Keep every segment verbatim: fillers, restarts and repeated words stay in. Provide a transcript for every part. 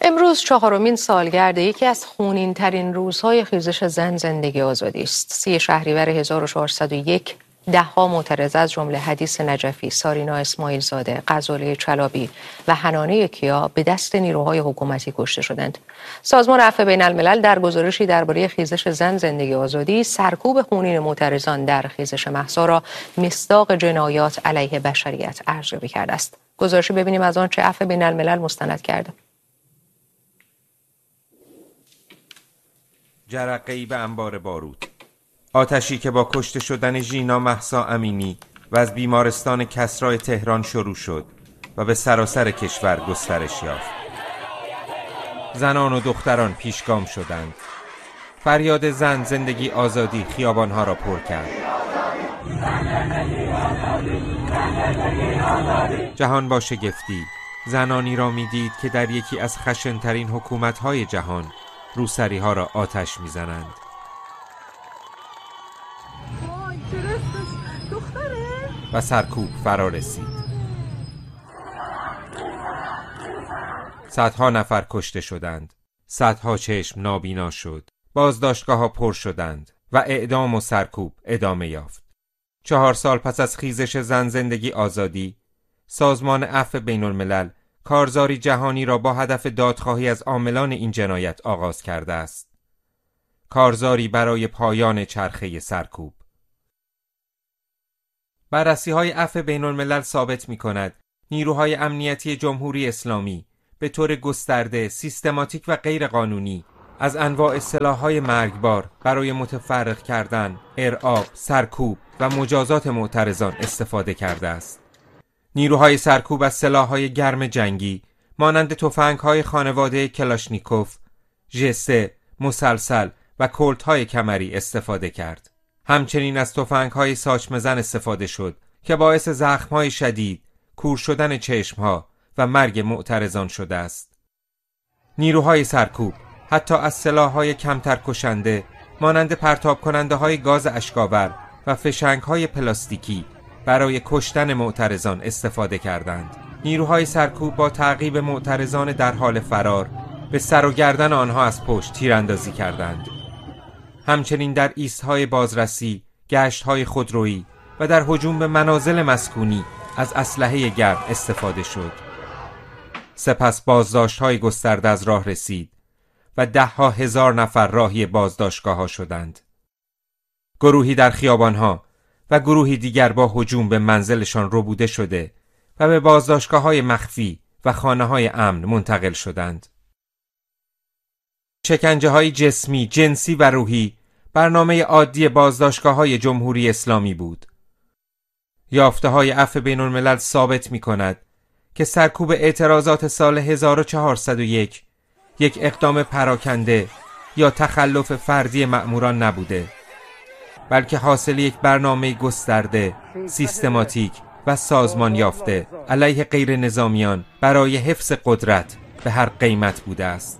امروز چهارمین سالگرد یکی از خونین ترین روزهای خیزش زن زندگی آزادی است. سی شهریور هزار و چهارصد و یک دهها معترض از جمله حدیث نجفی، سارینا اسماعیل زاده، غزاله چلابی و حنانه کیا به دست نیروهای حکومتی کشته شدند. سازمان عفو بین الملل در گزارشی درباره خیزش زن زندگی آزادی سرکوب خونین معترضان در خیزش مهسا را مصداق جنایات علیه بشریت ارزیابی کرده است. گزارشی ببینیم از آنچه عفو بین الملل مستند کرده. جرقه‌ای به انبار بارود، آتشی که با کشته شدن ژینا مهسا امینی و از بیمارستان کسری تهران شروع شد و به سراسر کشور گسترش یافت. زنان و دختران پیشگام شدند. فریاد زن زندگی آزادی خیابانها را پر کرد. جهان با شگفتی زنانی را می‌دید که در یکی از خشن‌ترین حکومت‌های جهان روسری‌ها را آتش می‌زنند. و سرکوب فرا رسید. صدها نفر کشته شدند. صدها چشم نابینا شد. بازداشتگاه‌ها پر شدند و اعدام و سرکوب ادامه یافت. چهار سال پس از خیزش زن زندگی آزادی، سازمان عفو بین الملل کارزاری جهانی را با هدف دادخواهی از عاملان این جنایت آغاز کرده است. کارزاری برای پایان چرخه سرکوب. بررسی‌های عفو بین الملل ثابت می‌کند نیروهای امنیتی جمهوری اسلامی به طور گسترده، سیستماتیک و غیرقانونی از انواع سلاح‌های مرگبار برای متفرق کردن، ارعاب، سرکوب و مجازات معترضان استفاده کرده است. نیروهای سرکوب از سلاح‌های گرم جنگی مانند تفنگ‌های خانواده کلاشنیکوف، ژ سه، مسلسل و کلت‌های کمری استفاده کرد. همچنین از تفنگ‌های ساچمه‌زن استفاده شد که باعث زخم‌های شدید، کور شدن چشم‌ها و مرگ معترضان شده است. نیروهای سرکوب حتی از سلاح‌های کمتر کشنده مانند پرتاب کننده های گاز اشک‌آور و فشنگ‌های پلاستیکی برای کشتن معترضان استفاده کردند. نیروهای سرکوب با تعقیب معترضان در حال فرار به سر و گردن آنها از پشت تیراندازی کردند. همچنین در ایست‌های بازرسی، گشت‌های خودرویی و در هجوم به منازل مسکونی از اسلحه گرم استفاده شد. سپس بازداشت‌های گسترده از راه رسید و ده ها هزار نفر راهی بازداشتگاه‌ها شدند. گروهی در خیابان‌ها و گروهی دیگر با هجوم به منزلشان ربوده شده و به بازداشتگاه‌های مخفی و خانه‌های امن منتقل شدند. شکنجه‌های جسمی، جنسی و روحی برنامه عادی بازداشتگاه‌های جمهوری اسلامی بود. یافته‌های عفو بین الملل ثابت می‌کند که سرکوب اعتراضات سال هزار و چهارصد و یک یک اقدام پراکنده یا تخلف فردی مأموران نبوده، بلکه حاصل یک برنامه گسترده، سیستماتیک و سازمان یافته علیه غیر نظامیان برای حفظ قدرت به هر قیمت بوده است.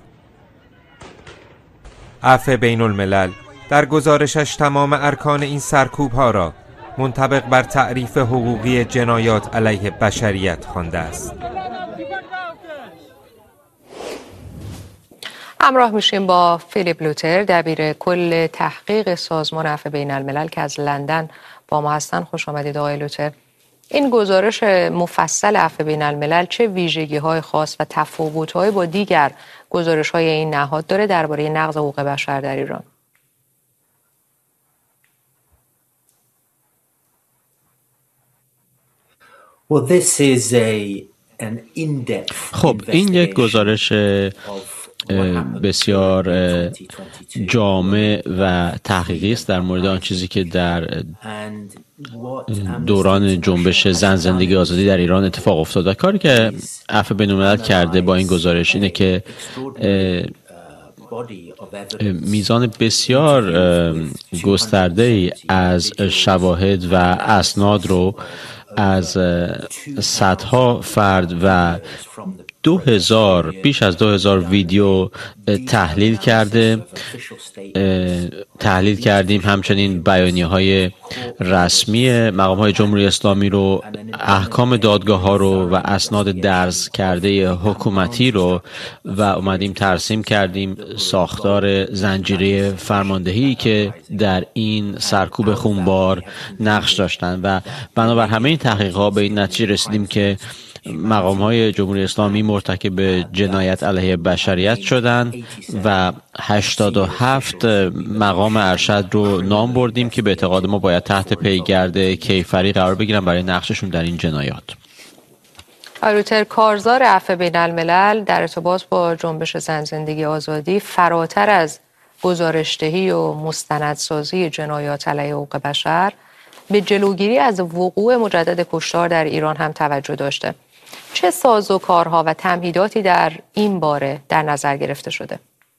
عفو بین الملل در گزارشش تمام ارکان این سرکوب ها را منطبق بر تعریف حقوقی جنایات علیه بشریت خوانده است. همراه میشیم با فیلیپ لوتر، دبیر کل تحقیق سازمان عفو بین الملل که از لندن با ما هستن. خوش آمدید آقای لوتر. این گزارش مفصل عفو بین الملل چه ویژگی‌های خاص و تفاوت‌هایی با دیگر گزارش‌های این نهاد داره درباره نقض حقوق بشر در ایران؟ خب این یک گزارش بسیار جامع و تحقیقی است در مورد آن چیزی که در دوران جنبش زن زندگی آزادی در ایران اتفاق افتاد. و کاری که عفو بین الملل کرده با این گزارش اینه که میزان بسیار گسترده‌ای از شواهد و اسناد رو از صدها فرد و دو هزار بیش از دو هزار ویدیو تحلیل کرده تحلیل کردیم. همچنین بیانیه های رسمی مقام های جمهوری اسلامی رو، احکام دادگاه ها رو و اسناد درز کرده حکومتی رو و اومدیم ترسیم کردیم ساختار زنجیره فرماندهی که در این سرکوب خونبار نقش داشتن و بنابر همه این تحقیقات به این نتیجه رسیدیم که مقام های جمهوری اسلامی مرتکب جنایت علیه بشریت شدن و هشتاد و هفت مقام ارشد رو نام بردیم که به اعتقاد ما باید تحت پیگرد کیفری قرار بگیرن برای نقششون در این جنایات. آیروتر، کارزار عفو بین الملل در ارتباط با جنبش زن زندگی آزادی فراتر از گزارشدهی و مستندسازی جنایات علیه حقوق بشر به جلوگیری از وقوع مجدد کشتار در ایران هم توجه داشته. چه سازوکارها و تمهیداتی در این باره در نظر گرفته شده؟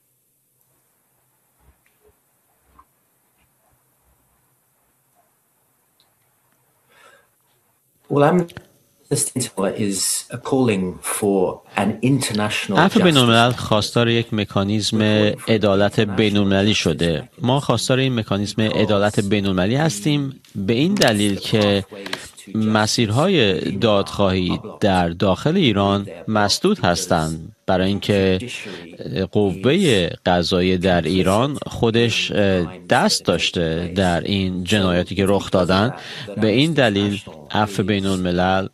عفو بین الملل خواستار یک مکانیزم عدالت بین المللی شده. ما خواستار این مکانیزم عدالت بین المللی هستیم به این دلیل که مسیرهای دادخواهی در داخل ایران مسدود هستند، برای اینکه قوه قضاییه در ایران خودش دست داشته در این جنایاتی که رخ دادن. به این دلیل عفو بین الملل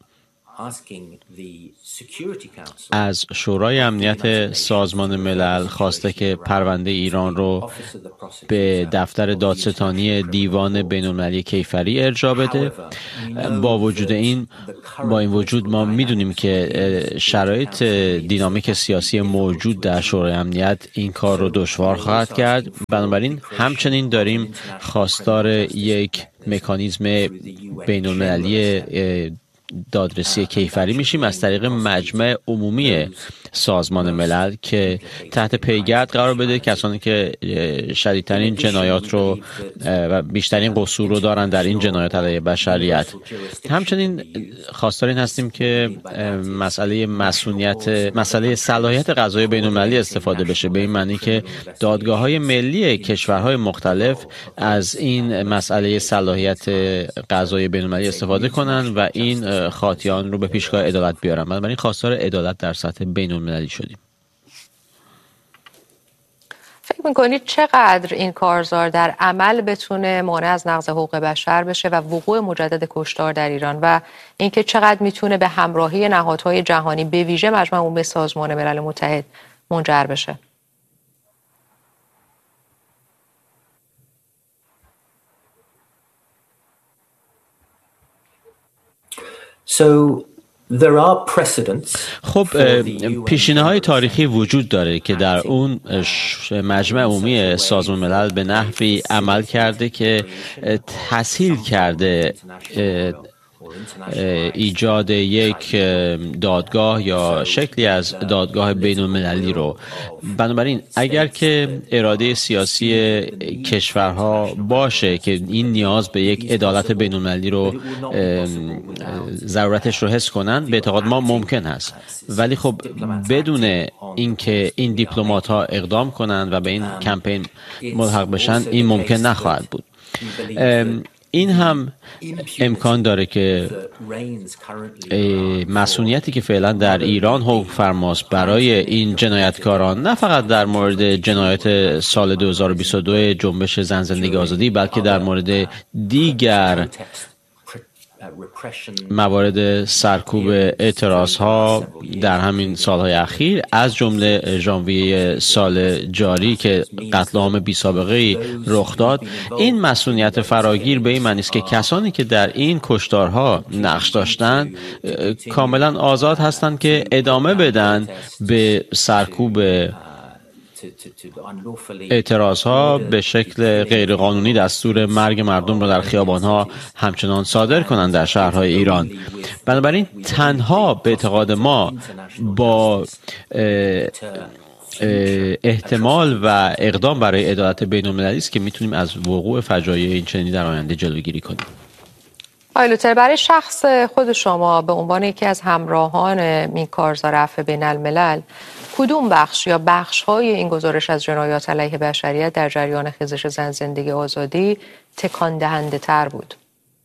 از شورای امنیت سازمان ملل خواسته که پرونده ایران رو به دفتر دادستانی دیوان بین‌المللی کیفری ارجاع بده. با وجود این با این وجود ما میدونیم که شرایط دینامیک سیاسی موجود در شورای امنیت این کار رو دشوار خواهد کرد. بنابراین همچنین داریم خواستار یک مکانیزم بین‌المللی دادرسی کیفری میشیم از طریق مجمع عمومی سازمان ملل که تحت پیگرد قرار بده کسانی که شدیدترین جنایات رو و بیشترین قصور رو دارن در این جنایات علیه بشریت. همچنین خواستار این هستیم که مسئله مسئولیت مسئله صلاحیت قضایی بین‌المللی استفاده بشه، به این معنی که دادگاه‌های ملی کشورهای مختلف از این مسئله صلاحیت قضایی بین‌المللی استفاده کنن و این خاطیان رو به پیشگاه عدالت بیارن. بنابراین خواستار عدالت در سطح بین‌المللی شدیم. فکر می‌کنید چقدر این کارزار در عمل بتونه مانع از نقض حقوق بشر بشه و وقوع مجدد کشتار در ایران و اینکه چقدر میتونه به همراهی نهادهای جهانی به ویژه مجمع عمومی سازمان ملل متحد منجر بشه؟ So there are precedents. خب پیشینه های تاریخی وجود داره که در اون مجمع عمومی سازمان ملل به نحوی عمل کرده که تسهیل کرده ایجاد یک دادگاه یا شکلی از دادگاه بین المللی رو. بنابراین اگر که اراده سیاسی کشورها باشه که این نیاز به یک عدالت بین المللی رو ضرورتش رو حس کنن، به اعتقاد ما ممکن هست، ولی خب بدون اینکه این دیپلمات ها اقدام کنن و به این کمپین ملحق بشن این ممکن نخواهد بود. این هم امکان داره که مسئولیتی که فعلا در ایران حکم فرماست برای این جنایتکاران، نه فقط در مورد جنایت سال دو هزار و بیست و دو جنبش زن زندگی آزادی، بلکه در مورد دیگر موارد سرکوب اعتراض ها در همین سالهای اخیر، از جمله ژانویه سال جاری که قتل عام بی سابقه رخ داد، این مسئولیت فراگیر به این معنی است که کسانی که در این کشتارها نقش داشتند کاملا آزاد هستند که ادامه بدن به سرکوب اعتراض ها، به شکل غیرقانونی دستور مرگ مردم را در خیابان ها همچنان صادر کنند در شهرهای ایران. بنابراین تنها به اعتقاد ما با احتمال و اقدام برای عدالت بین المللی است که میتونیم از وقوع فجایع این چنینی در آینده جلوگیری کنیم. آقای لوتر، برای شخص خود شما به عنوان یکی از همراهان این کارزار عفو بین الملل، کدوم بخش یا بخش‌های این گزارش از جنایات علیه بشریت در جریان خیزش زن زندگی آزادی تکان دهنده تر بود؟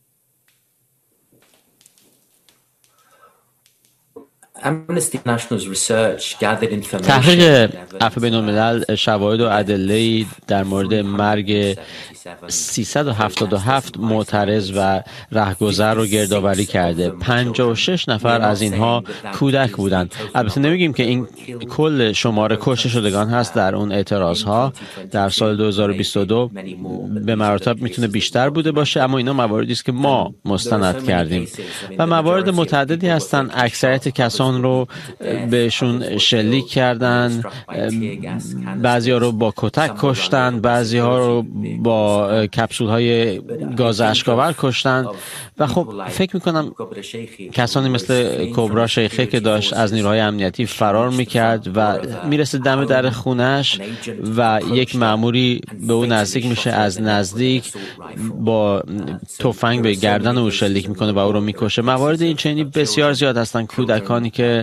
تحقیق عفو بین الملل شواهد و ادله‌ای در مورد مرگ سیصد و هفتاد و هفت معترض و رهگذر رو گردآوری کرده. پنجاه و شش نفر از اینها کودک بودند. البته نمیگیم که این کل شماره کشته شدگان هست در اون اعتراضها. در سال دو هزار و بیست و دو به مراتب میتونه بیشتر بوده باشه، اما اینا مواردی است که ما مستند کردیم و موارد متعددی هستن. اکثریت کسان رو بهشون شلیک کردن، بعضی‌ها رو با کتک کشتن، بعضی‌ها رو با کپسول های گاز اشک‌آور کشتن و خب فکر میکنم کسانی مثل کبرا شیخه که داشت از نیروهای امنیتی فرار میکرد و میرسه دم در خونش و یک مأموری به او نزدیک میشه، از نزدیک با تفنگ به گردن او شلیک میکنه و او رو میکشه. موارد این چنینی بسیار زیاد هستن. کودکانی که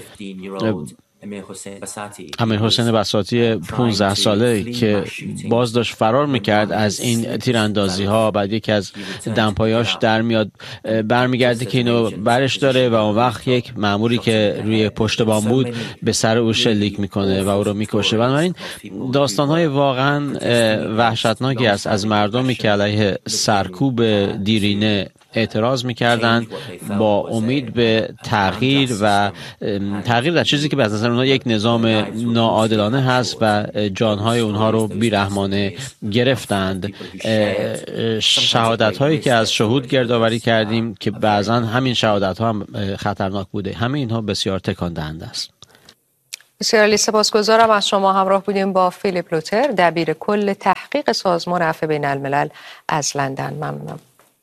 امیر حسین بساطی پانزده ساله که باز داشت فرار میکرد از این تیراندازی ها، بعد یکی از دمپایاش در میاد برمیگرده که اینو برش داره و اون وقت یک مأموری که روی پشت بام بود به سر او شلیک میکنه و او رو میکشه. بنابراین داستان های واقعا وحشتناکی است از مردمی که علیه سرکوب دیرینه اعتراض میکردند با امید به تغییر و تغییر در چیزی که به نظر اونها یک نظام ناعادلانه هست و جانهای اونها رو بیرحمانه گرفتند. شهادت هایی که از شهود گردآوری کردیم که بعضا همین شهادت ها هم خطرناک بوده، همه اینها بسیار تکان دهنده است. بسیار سپاسگزارم از شما. همراه بودیم با فیلیپ لوتر، دبیر کل تحقیق سازمان عفو بین الملل از لندن. ممنونم.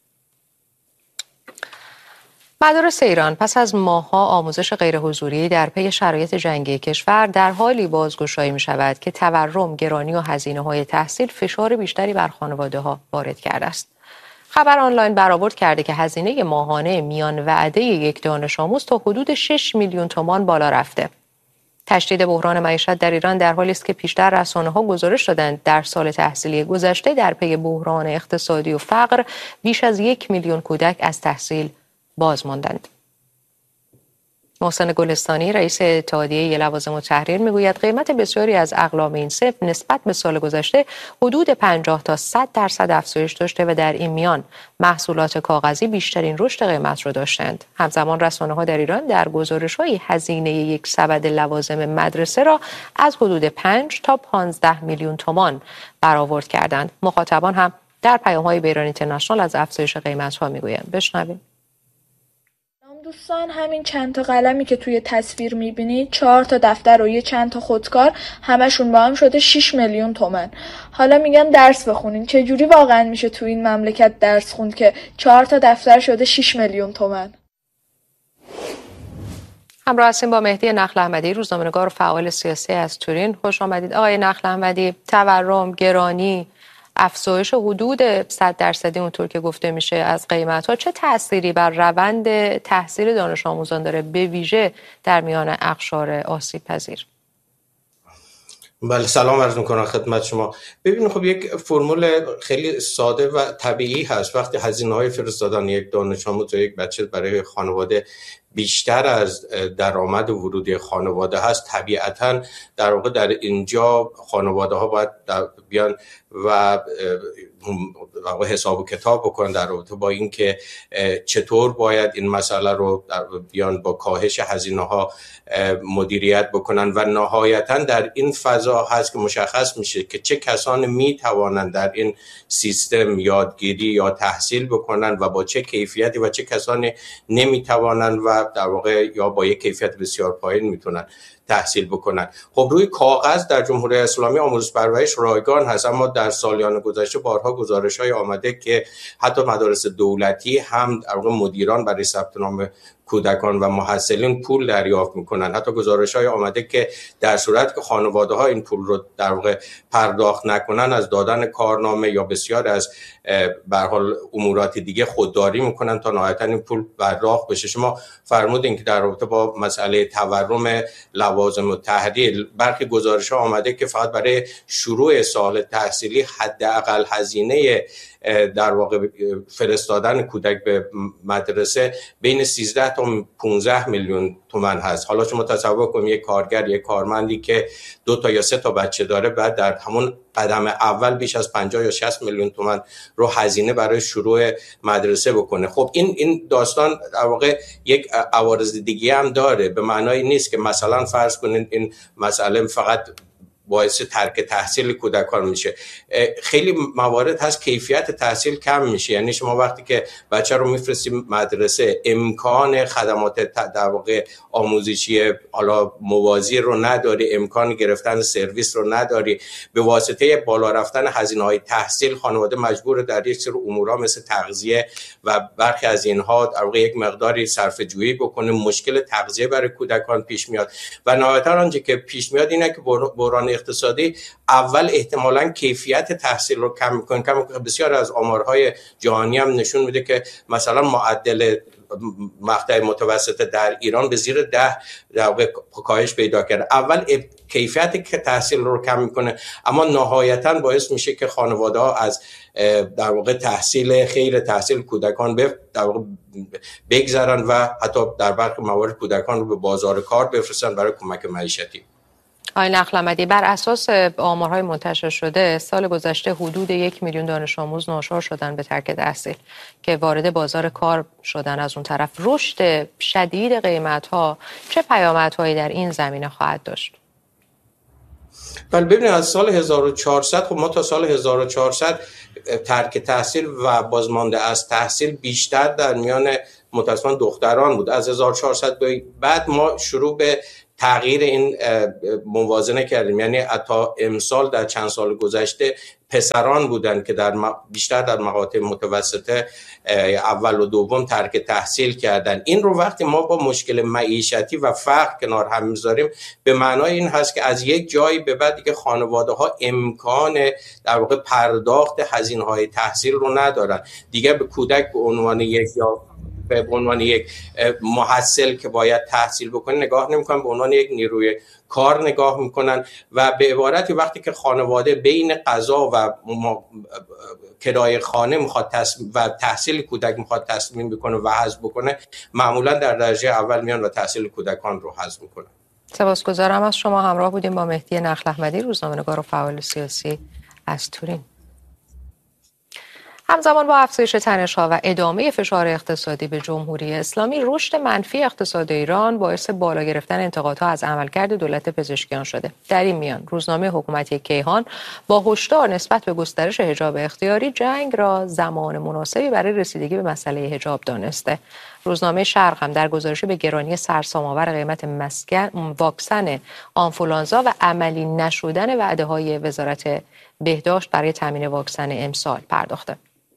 مدارس ایران پس از ماه‌ها آموزش غیرحضوری در پی شرایط جنگی کشور در حالی بازگشایی می شود که تورم، گرانی و هزینه‌های تحصیل فشار بیشتری بر خانواده‌ها وارد کرده است. خبر آنلاین برآورد کرده که هزینه ماهانه میان وعده یک دانش آموز تا حدود شش میلیون تومان بالا رفته. تشدید بحران معیشت در ایران در حالی است که پیشتر رسانه‌ها گزارش دادند در سال تحصیلی گذشته در پی بحران اقتصادی و فقر بیش از یک میلیون کودک از تحصیل باز ماندند. محسن گلستانی رئیس اتحادیه لوازم التحریر میگوید قیمت بسیاری از اقلام این صنف نسبت به سال گذشته حدود پنجاه تا صد درصد افزایش داشته و در این میان محصولات کاغذی بیشترین رشد قیمت را داشتند. همزمان رسانه‌ها در ایران در گزارش‌های هزینه یک سبد لوازم مدرسه را از حدود پنج تا پانزده میلیون تومان برآورد کردند. مخاطبان هم در پیام‌های بیران اینترنشنال از افزایش قیمت‌ها میگویند. بشنویم. دوستان، همین چند تا قلمی که توی تصویر میبینید، چهار تا دفتر و یه چند تا خودکار، همشون با هم شده شش میلیون تومان. حالا میگن درس بخونین. چه جوری واقعا میشه توی این مملکت درس خوند که چهار تا دفتر شده شش میلیون تومان؟ همراه هستیم با مهدی نخل احمدی، روزنامه‌نگار و فعال سیاسی از تورین. خوش آمدید آقای نخل احمدی. تورم، گرانی، افزایش حدود صد درصدی اونطور که گفته میشه از قیمت‌ها چه تأثیری بر روند تحصیل دانش آموزان داره، به ویژه در میان اقشار آسیب پذیر؟ بله، سلام عرض میکنم خدمت شما. ببینید، خب یک فرمول خیلی ساده و طبیعی هست. وقتی هزینه‌های فرستادن یک دانش آموز یا یک بچه برای خانواده بیشتر از درآمد ورودی خانواده هست، طبیعتاً در واقع در اینجا خانواده ها باید بیان و حساب و کتاب بکنن در رابطه با اینکه چطور باید این مسئله رو بیان با کاهش هزینه ها مدیریت بکنن و نهایتاً در این فضا هست که مشخص میشه که چه کسانی میتوانند در این سیستم یادگیری یا تحصیل بکنن و با چه کیفیتی و چه کسانی نمیتوانند و در واقع یا با یک کیفیت بسیار پایین میتونن تحصیل بکنن. خب روی کاغذ در جمهوری اسلامی آموزش پرورش رایگان هست، اما در سالیان گذشته بارها گزارش‌های آمده که حتی مدارس دولتی هم در واقع مدیران برای ثبت نام کودکان و محصلین پول دریافت میکنن. حتی گزارش‌های آمده که در صورت که خانواده‌ها این پول رو در واقع پرداخت نکنن از دادن کارنامه یا بسیار از به هر حال امورات دیگه خودداری میکنن تا نهایتا این پول پرداخت بشه. شما فرمودین که در رابطه با مسئله تورم لوازم التحریر برخی گزارش‌ها آمده که فقط برای شروع سال تحصیلی حداقل هزینه در واقع فرستادن کودک به مدرسه بین سیزده تا پانزده میلیون تومان هست. حالا شما تصور کنید یک کارگر، یک کارمندی که دو تا یا سه تا بچه داره بعد در همون قدم اول بیش از پنجاه یا شصت میلیون تومان رو هزینه برای شروع مدرسه بکنه. خب این این داستان در واقع یک عوارض دیگه هم داره. به معنای نیست که مثلا فرض کنید این مسئله فقط باعث ترک تحصیل کودکان میشه. خیلی موارد هست کیفیت تحصیل کم میشه. یعنی شما وقتی که بچه رو میفرستیم مدرسه امکان خدمات در واقع آموزشی حالا موازی رو نداری، امکان گرفتن سرویس رو نداری، به واسطه بالا رفتن هزینه‌های تحصیل خانواده مجبور در یک سری امورها مثل تغذیه و برخی از اینها در واقع یک مقداری صرفه جویی بکنه. مشکل تغذیه برای کودکان پیش میاد و نهایتا آنچه که پیش میاد اینه که بحران اقتصادی اول احتمالاً کیفیت تحصیل رو کم می‌کنه. کم بسیار از آمارهای جهانی هم نشون میده که مثلا معدل مقطع متوسط در ایران به زیر ده در واقع کاهش پیدا کرده. اول کیفیت تحصیل رو کم میکنه اما نهایتاً باعث میشه که خانواده‌ها از در واقع تحصیل خیر تحصیل کودکان به در واقع بگذرن و حتی در برخی موارد کودکان رو به بازار کار بفرستن برای کمک معیشتی. آقای نخل‌آمدی، بر اساس آمارهای منتشر شده سال گذشته حدود یک میلیون دانش آموز ناچار شدن به ترک تحصیل که وارد بازار کار شدن. از اون طرف رشد شدید قیمت‌ها چه پیامدهایی در این زمینه خواهد داشت؟ بله ببینید از سال هزار و چهارصد خب ما تا سال هزار و چهارصد ترک تحصیل و بازمانده از تحصیل بیشتر در میان متأسفانه دختران بود. از هزار و چهارصد بعد ما شروع به تغییر این موازنه کردیم. یعنی تا امسال در چند سال گذشته پسران بودند که در بیشتر در مقاطع متوسطه اول و دوم ترک تحصیل کردن. این رو وقتی ما با مشکل معیشتی و فقر کنار هم میذاریم به معنای این هست که از یک جایی به بعد دیگه خانواده ها امکان در واقع پرداخت هزینه های تحصیل رو ندارن. دیگه به کودک به عنوان یک یا به عنوان یک محصل که باید تحصیل بکنه نگاه نمیکنن، به عنوان یک نیروی کار نگاه میکنن و به عبارتی وقتی که خانواده بین قضا و کرایه خانه میخواد تصمیم و تحصیل کودک میخواد تصمیم بکنه و حذف بکنه معمولا در درجه اول میان و تحصیل کودکان رو حذف میکنن. سپاسگزارم از شما. همراه بودیم با مهدی نخل‌احمدی، روزنامه‌نگار و فعال سیاسی از تورین. همزمان با افزایش تنش‌ها و ادامه فشار اقتصادی به جمهوری اسلامی، رشد منفی اقتصاد ایران باعث بالا گرفتن انتقادها از عملکرد دولت پزشکیان شده. در این میان روزنامه حکومتی کیهان با هشدار نسبت به گسترش حجاب اختیاری جنگ را زمان مناسبی برای رسیدگی به مسئله حجاب دانسته. روزنامه شرق هم در گزارشی به گرانی سرسام‌آور قیمت مسکن واکسن آنفولانزا و عملی نشدن وعده‌های وزارت بهداشت برای تامین واکسن امسال پرداخته.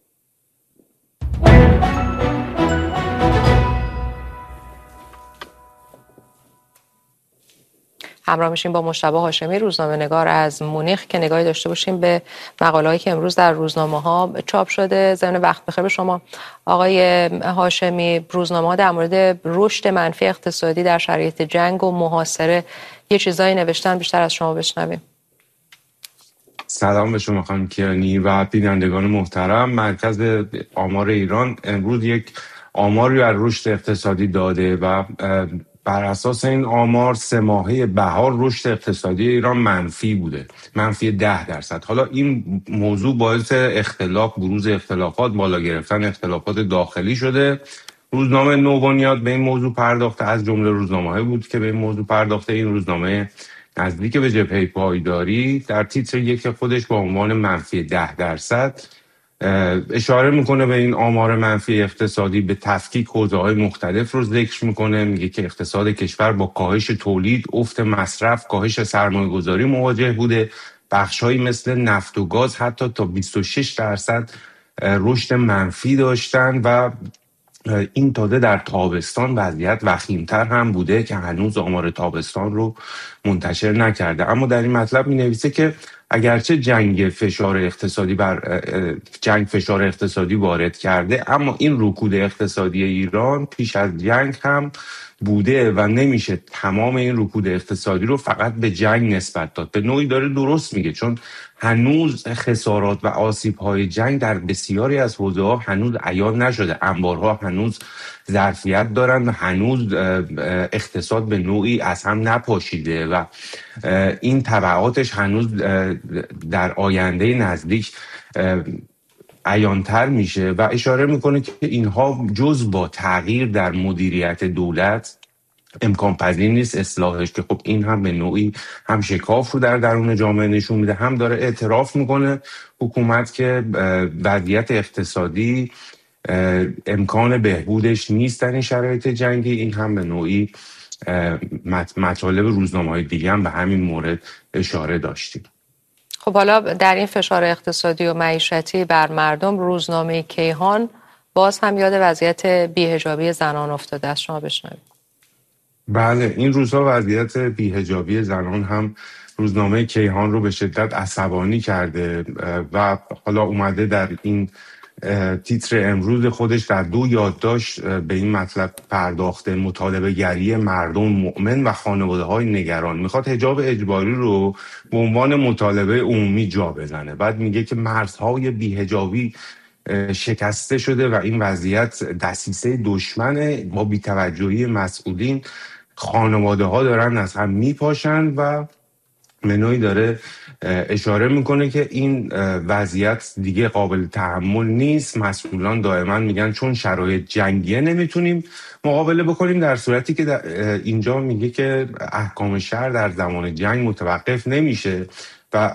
همراه میشیم با مجتبی هاشمی، روزنامه‌نگار از مونیخ که نگاهی داشته باشیم به مقاله‌ای که امروز در روزنامه‌ها چاپ شده. ضمن وقت بخیر به شما آقای هاشمی. روزنامه‌ها در مورد رشد منفی اقتصادی در شرایط جنگ و محاصره یه چیزایی نوشتن، بیشتر از شما بشنویم. سلام به شما خانم کیانی و بینندگان محترم. مرکز آمار ایران امروز یک آماری از رشد اقتصادی داده و بر اساس این آمار سه ماهه بهار رشد اقتصادی ایران منفی بوده، منفی ده درصد. حالا این موضوع باعث اختلاف، بروز اختلافات، بالا گرفتن اختلافات داخلی شده. روزنامه نوبنیاد به این موضوع پرداخته، از جمله روزنامه‌ای بود که به این موضوع پرداخته. این روزنامه نزدیک به جبهه پایداری در تیتر یک خودش با عنوان منفی ده درصد اشاره میکنه به این آمار منفی اقتصادی، به تفکیک حوزه‌های مختلف رو ذکر میکنه. میگه که اقتصاد کشور با کاهش تولید، افت مصرف، کاهش سرمایه‌گذاری مواجه بوده. بخش‌هایی مثل نفت و گاز حتی تا بیست و شش درصد رشد منفی داشتن و این تازه در تابستان وضعیت وخیمتر هم بوده که هنوز آمار تابستان رو منتشر نکرده. اما در این مطلب می نویسه که اگرچه جنگ فشار اقتصادی بر جنگ فشار اقتصادی وارد کرده، اما این رکود اقتصادی ایران پیش از جنگ هم بوده و نمیشه تمام این رکود اقتصادی رو فقط به جنگ نسبت داد. به نوعی داره درست میگه، چون هنوز خسارات و آسیب‌های جنگ در بسیاری از حوزه‌ها هنوز عیان نشده. انبارها هنوز ظرفیت دارن و هنوز اقتصاد به نوعی از هم نپاشیده و این تبعاتش هنوز در آینده نزدیک عیان‌تر میشه و اشاره میکنه که اینها جز با تغییر در مدیریت دولت امکان پذیر نیست اصلاحش، که خب این هم به نوعی هم شکاف رو در درون جامعه نشون میده، هم داره اعتراف میکنه حکومت که وضعیت اقتصادی امکان بهبودش نیست در این شرایط جنگی. این هم به نوعی مطالب روزنامه‌های دیگه هم به همین مورد اشاره داشتیم. خب حالا در این فشار اقتصادی و معیشتی بر مردم، روزنامه کیهان باز هم یاد وضعیت بی‌حجابی زنان افتاده است. شما بشنوید. بله، این روزها وضعیت بی‌حجابی زنان هم روزنامه کیهان رو به شدت عصبانی کرده و حالا اومده در این تیتر امروز خودش در دو یادداشت به این مطلب پرداخته: مطالبه گری مردم مؤمن و خانواده های نگران. میخواد حجاب اجباری رو به عنوان مطالبه عمومی جا بزنه. بعد میگه که مرزهای بی‌حجابی شکسته شده و این وضعیت دسیسه دشمنه. با بی‌توجهی مسئولین خانواده ها دارن از هم میپاشن و منوی داره اشاره میکنه که این وضعیت دیگه قابل تحمل نیست. مسئولان دائما میگن چون شرایط جنگیه نمیتونیم مقابله بکنیم، در صورتی که در اینجا میگه که احکام شرع در زمان جنگ متوقف نمیشه و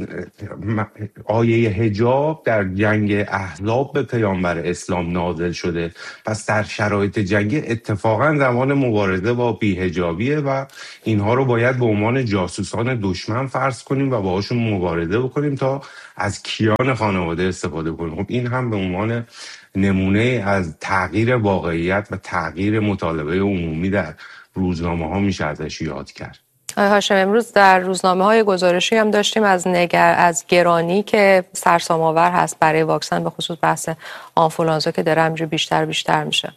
آیه حجاب در جنگ احزاب به پیامبر اسلام نازل شده. پس در شرایط جنگی اتفاقا زمان مبارزه با بی‌حجابیه و اینها رو باید به عنوان جاسوسان دشمن فرض کنیم و باهاشون مبارزه بکنیم تا از کیان خانواده استفاده کنیم. خب این هم به عنوان نمونه از تغییر واقعیت و تغییر مطالبه عمومی در روزنامه ها میشه ازش یاد کرد. آقای هاشم، امروز در روزنامه های گزارشی هم داشتیم از نگر از گرانی که سرسام‌آور هست برای واکسن، به خصوص بحث آنفولانزا که داره همینجوری بیشتر بیشتر میشه.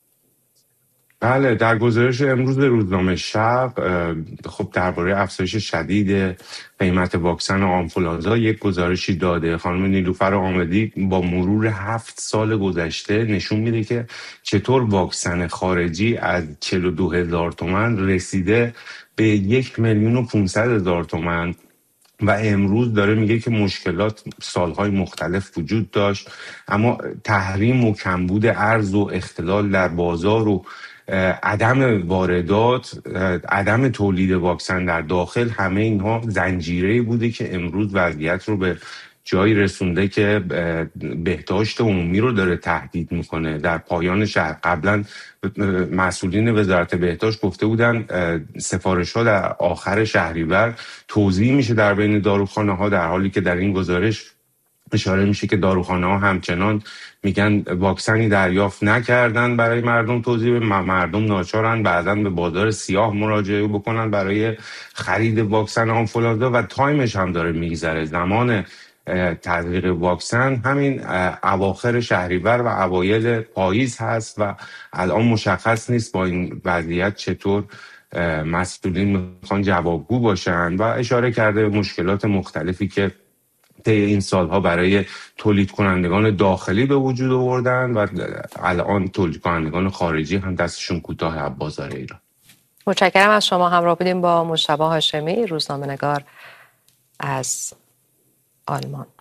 بله، در گزارش امروز روزنامه شرق خب درباره افزایش شدید قیمت واکسن آنفولانزا یک گزارشی داده. خانم نیلوفر آمدی با مرور هفت سال گذشته نشون میده که چطور واکسن خارجی از چهل و دو هزار تومن رسیده به یک میلیون و پونصد هزار تومن و امروز داره میگه که مشکلات سالهای مختلف وجود داشت، اما تحریم و کمبود ارز و اختلال در بازار و عدم واردات، عدم تولید واکسن در داخل، همه اینها زنجیره‌ای بوده که امروز وضعیت رو به جایی رسونده که بهداشت عمومی رو داره تهدید میکنه. در پایان شهر قبلا مسئولین وزارت بهداشت گفته بودن سفارش ها در آخر شهریور توزیع میشه در بین داروخانه ها، در حالی که در این گزارش اشاره میشه که داروخانه ها همچنان میگن واکسنی دریافت نکردن برای مردم توزیع، مردم ناچارن بعضا به بازار سیاه مراجعه بکنن برای خرید واکسن آنفولانزا و تایمش هم داره میگذره. زمان تزریق واکسن همین اواخر شهریور و اوایل پاییز هست و الان مشخص نیست با این وضعیت چطور مسئولین میخوان جوابگو باشن و اشاره کرده به مشکلات مختلفی که طی این سالها برای تولید کنندگان داخلی به وجود آوردن و الان تولید کنندگان خارجی هم دستشون کوتاه از بازار ایران. متشکرم از شما. همراه بودیم با مجتبی هاشمی، روزنامه‌نگار از آلمان.